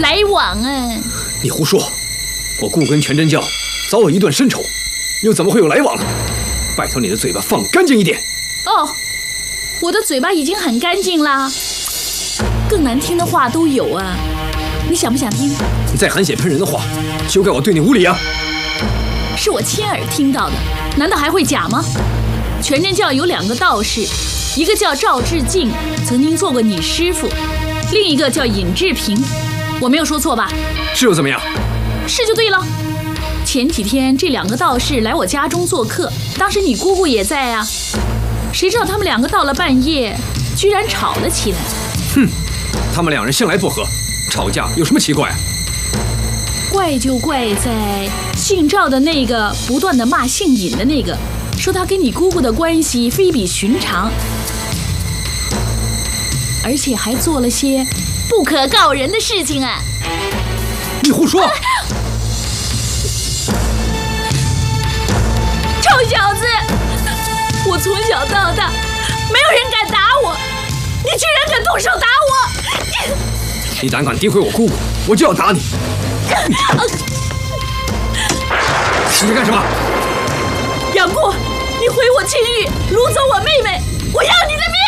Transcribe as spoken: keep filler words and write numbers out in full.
来往啊！ 你胡说！我顾跟全真教早有一段深仇，又怎么会有来往了？拜托你的嘴巴放干净一点。 哦，我的嘴巴已经很干净啦，更难听的话都有啊。你想不想听？ 你再含血喷人的话，休怪我对你无礼啊！ 是我亲耳听到的，难道还会假吗？全真教有两个道士，一个叫赵志敬，曾经做过你师傅，另一个叫尹志平，我没有说错吧？ 是又怎么样？ 是就对了。前几天这两个道士来我家中做客，当时你姑姑也在啊。谁知道他们两个到了半夜，居然吵了起来。 哼，他们两人向来不和，吵架有什么奇怪啊？ 怪就怪在姓赵的那个不断的骂姓尹的那个，说他跟你姑姑的关系非比寻常，而且还做了些不可告人的事情啊！ 你胡说！ 臭小子！我从小到大，没有人敢打我，你居然敢动手打我！ 你胆敢诋毁我姑姑，我就要打你！你在干什么？ 杨过，你毁我清誉，掳走我妹妹，我要你的命！